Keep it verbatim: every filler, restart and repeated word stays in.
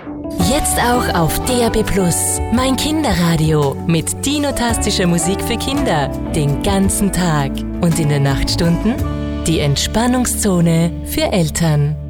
Jetzt auch auf D A B plus, mein Kinderradio mit dinotastischer Musik für Kinder den ganzen Tag und in den Nachtstunden die Entspannungszone für Eltern.